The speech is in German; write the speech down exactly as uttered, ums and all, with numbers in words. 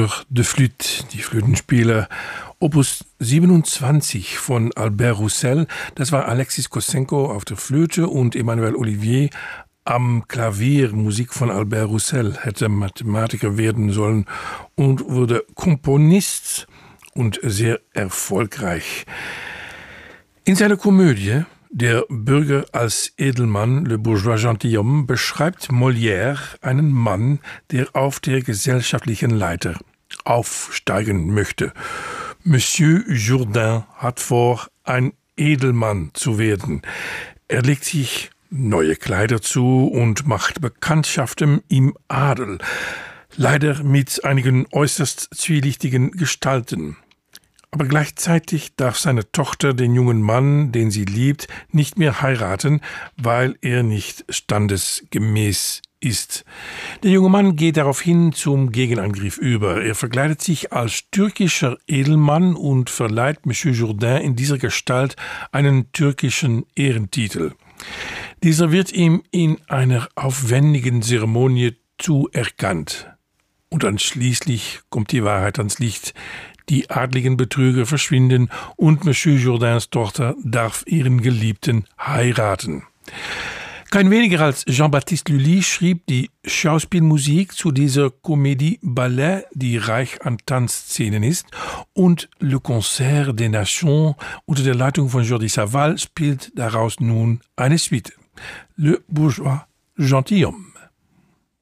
Joueur de Flûte, die Flötenspieler. Opus siebenundzwanzig von Albert Roussel, das war Alexis Kossenko auf der Flöte und Emmanuel Olivier am Klavier. Musik von Albert Roussel, hätte Mathematiker werden sollen und wurde Komponist und sehr erfolgreich. In seiner Komödie Der Bürger als Edelmann, Le Bourgeois Gentilhomme, beschreibt Molière einen Mann, der auf der gesellschaftlichen Leiter aufsteigen möchte. Monsieur Jourdain hat vor, ein Edelmann zu werden. Er legt sich neue Kleider zu und macht Bekanntschaften im Adel, leider mit einigen äußerst zwielichtigen Gestalten. Aber gleichzeitig darf seine Tochter den jungen Mann, den sie liebt, nicht mehr heiraten, weil er nicht standesgemäß ist. Der junge Mann geht daraufhin zum Gegenangriff über. Er verkleidet sich als türkischer Edelmann und verleiht Monsieur Jourdain in dieser Gestalt einen türkischen Ehrentitel. Dieser wird ihm in einer aufwendigen Zeremonie zuerkannt. Und dann schließlich kommt die Wahrheit ans Licht. Die adligen Betrüger verschwinden und Monsieur Jourdains Tochter darf ihren Geliebten heiraten. Kein weniger als Jean-Baptiste Lully schrieb die Schauspielmusik zu dieser Comédie Ballet, die reich an Tanzszenen ist, und Le Concert des Nations unter der Leitung von Jordi Savall spielt daraus nun eine Suite. Le Bourgeois Gentilhomme.